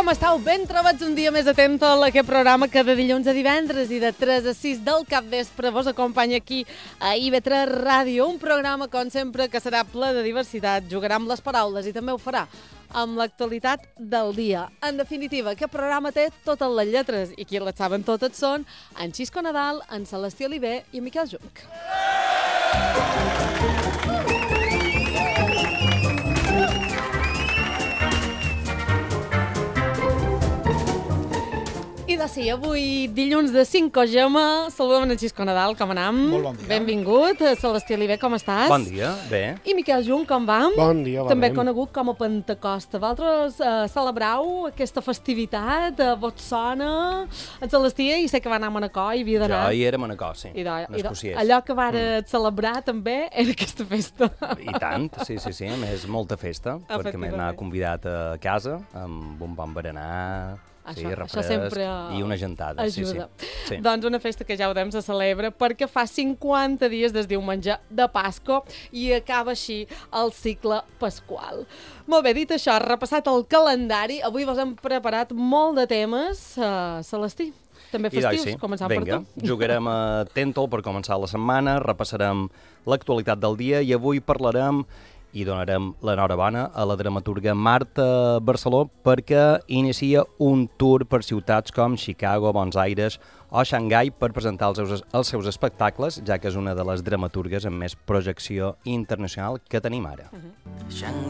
com estàu? Ben trobats un dia més atento a aquest programa que de dilluns a divendres i de 3 a 6 del capvespre vos acompanya aquí a IB3 Ràdio, un programa, com sempre, que serà ple de diversitat, jugarà amb les paraules i també ho farà amb l'actualitat del dia. En definitiva, aquest programa té totes les lletres i qui les saben totes són en Xisco Nadal, en Celestí Oliver i en Miquel Junc. I de sí, avui dilluns de 5 Gemma, saludem en Xisco Nadal, com anam? Molt bon dia. Benvingut. Celestí Oliver, com estàs? Bon dia, bé. I Miquel Junc, com va? Bon dia, va També bé. conegut com a Pentecosta. Vosaltres celebrau aquesta festivitat? Vos sona? En Celestí, i sé que va anar a Manacor i havia d'anar. Jo hi era a Manacor, sí. Allò que vara celebrar també era aquesta festa. I tant, sí. A més, molta festa, perquè m'ha convidat a casa amb un bon berenar, refresc sempre i una gentada. Ajuda. Sí. Doncs una festa que ja ho se celebra perquè fa 50 dies des diumenge de Pasco i acaba així el cicle pasqual. Molt bé, dit això, repassat el calendari, avui vos hem preparat molt de temes. Celestí, també festius, començant per tu. Jugarem a Tentol per començar la setmana, repassarem l'actualitat del dia i avui parlarem i donarem l'enhorabona a la dramaturga Marta Barceló perquè inicia un tour per ciutats com Chicago, Buenos Aires o Xangai per presentar els seus espectacles, ja que és una de les dramaturgues amb més projecció internacional que tenim ara.